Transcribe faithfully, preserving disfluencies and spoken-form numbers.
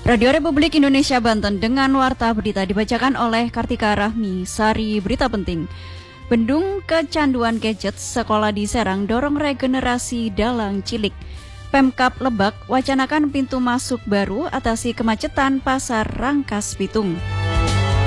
Radio Republik Indonesia Banten dengan warta berita dibacakan oleh Kartika Rahmi. Sari berita penting. Bendung kecanduan gadget, sekolah di Serang dorong regenerasi dalang cilik. Pemkab Lebak wacanakan pintu masuk baru atasi kemacetan pasar Rangkas Bitung.